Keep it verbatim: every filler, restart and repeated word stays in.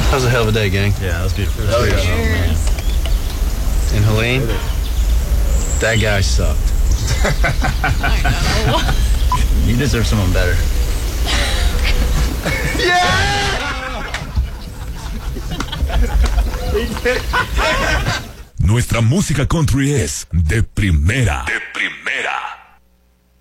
That was a hell of a day, gang. Yeah, that was beautiful. Oh, yeah. And Helene, that guy sucked. I know. You deserve someone better. Nuestra música country es de primera. De primera.